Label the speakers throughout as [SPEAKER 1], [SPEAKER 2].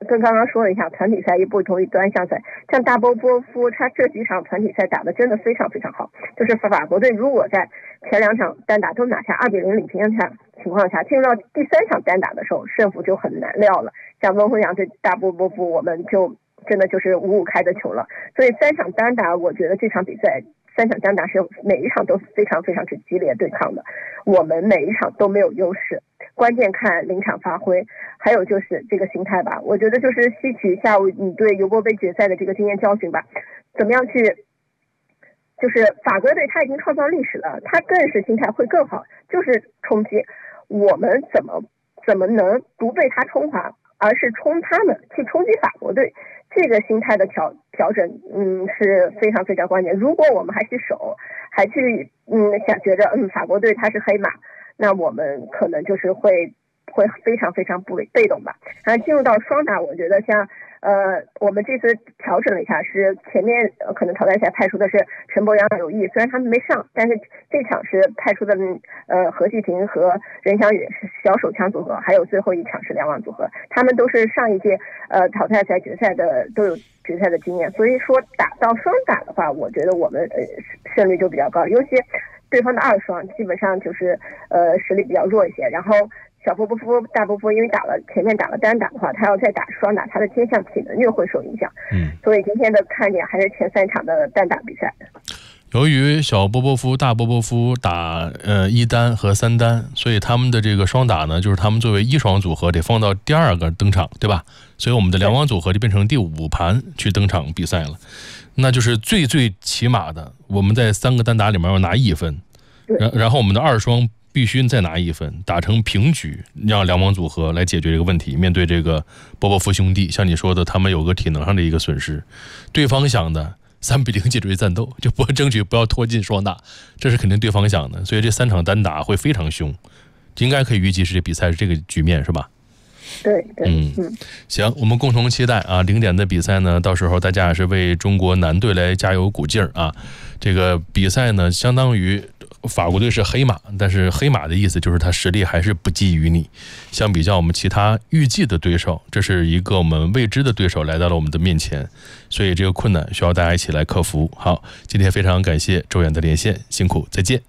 [SPEAKER 1] 跟刚刚说了一下，团体赛也不同于单项赛。像大波波夫他这几场团体赛打得真的非常非常好，就是法国队如果在前2场单打都拿下2-0领先下情况下，进入到第3场单打的时候，胜负就很难料了。像温辉阳对大波波夫，我们就真的就是5-5开的球了。所以3场单打，我觉得这场比赛3场单打是每一场都非常非常之激烈对抗的，我们每一场都没有优势，关键看临场发挥，还有就是这个心态吧。我觉得就是吸取下午你对尤伯杯决赛的这个经验教训吧，怎么样去，就是法国队他已经创造历史了，他更是心态会更好，就是冲击，我们怎么能不被他冲垮，而是冲他们去冲击法国队，这个心态的调整是非常非常关键。如果我们还去守，还去想觉着法国队他是黑马，那我们可能就是会非常非常被动吧。然后进入到双打，我觉得像我们这次调整了一下，是前面可能淘汰赛派出的是陈博阳、刘毅，虽然他们没上，但是这场是派出的何继婷和任翔宇是小手枪组合，还有最后一场是梁望组合，他们都是上一届淘汰赛决赛的都有决赛的经验，所以说打到双打的话，我觉得我们胜率就比较高，尤其对方的2双基本上就是实力比较弱一些，然后小波波夫、大波波因为前面打了单打的话，他要再打双打，他的肩项体能又会受影响。所以今天的看点还是前3场的单打比赛。
[SPEAKER 2] 由于小波波夫、大波波夫打1单和3单，所以他们的这个双打呢，就是他们作为1双组合得放到第2个登场，对吧？所以我们的梁王组合就变成第5盘去登场比赛了。那就是最起码的，我们在3个单打里面要拿1分，然后我们的2双必须再拿1分，打成平局，让梁王组合来解决这个问题。面对这个波波夫兄弟，像你说的，他们有个体能上的一个损失，对方想的3-0解决战斗，就争取不要拖进双打，这是肯定对方想的。所以这3场单打会非常凶，应该可以预计是这比赛是这个局面，是吧？
[SPEAKER 1] 对，
[SPEAKER 2] 行，我们共同期待啊，0点的比赛呢，到时候大家也是为中国男队来加油鼓劲儿啊。这个比赛呢，相当于法国队是黑马，但是黑马的意思就是他实力还是不及于你。相比较我们其他预计的对手，这是一个我们未知的对手来到了我们的面前，所以这个困难需要大家一起来克服。好，今天非常感谢周远的连线，辛苦，再见。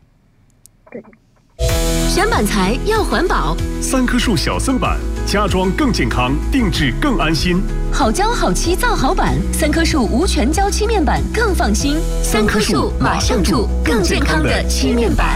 [SPEAKER 3] 选板材要环保
[SPEAKER 4] ，3棵树小色板，家装更健康，定制更安心。
[SPEAKER 3] 好胶好漆造好板，3棵树无全胶漆面板更放心。3棵树马上住更健康的漆面板。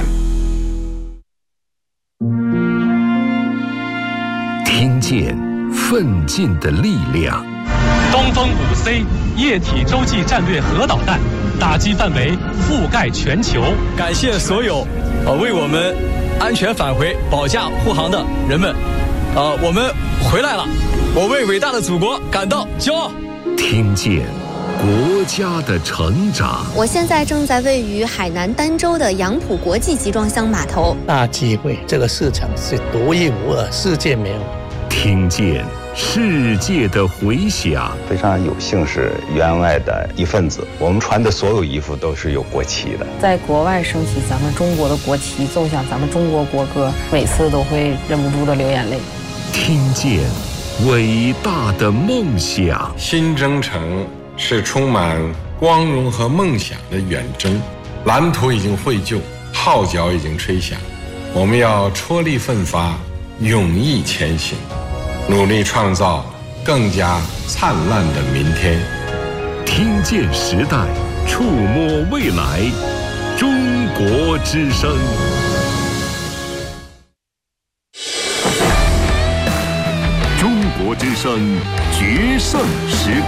[SPEAKER 5] 听见奋进的力量。
[SPEAKER 6] 东风5C 液体洲际战略核导弹，打击范围覆盖全球。
[SPEAKER 7] 感谢所有为我们安全返回保驾护航的人们，我们回来了，我为伟大的祖国感到骄傲。
[SPEAKER 5] 听见国家的成长。
[SPEAKER 8] 我现在正在位于海南儋州的杨浦国际集装箱码头。
[SPEAKER 9] 大机会，这个市场是独一无二，世界没有。
[SPEAKER 5] 听见世界的回响。
[SPEAKER 10] 非常有幸是员外的一份子，我们穿的所有衣服都是有国旗的。
[SPEAKER 11] 在国外升起咱们中国的国旗，奏响咱们中国国歌，每次都会忍不住的流眼泪。
[SPEAKER 5] 听见伟大的梦想。
[SPEAKER 12] 新征程是充满光荣和梦想的远征，蓝图已经绘就，号角已经吹响，我们要踔厉奋发，勇毅前行，努力创造更加灿烂的明天。
[SPEAKER 5] 听见时代，触摸未来，中国之声。中国之声决胜时刻。